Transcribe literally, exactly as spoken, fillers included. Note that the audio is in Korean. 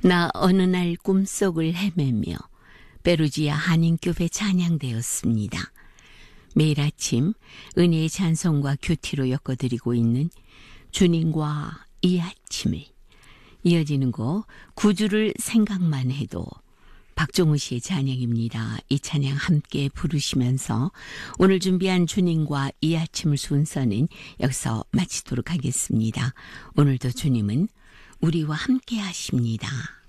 나 어느 날 꿈속을 헤매며 페루지아 한인교회 찬양되었습니다. 매일 아침 은혜의 찬송과 큐티로 엮어드리고 있는 주님과 이 아침을, 이어지는 곡 구주를 생각만 해도 박종우 씨의 찬양입니다. 이 찬양 함께 부르시면서 오늘 준비한 주님과 이 아침을 순서는 여기서 마치도록 하겠습니다. 오늘도 주님은 우리와 함께 하십니다.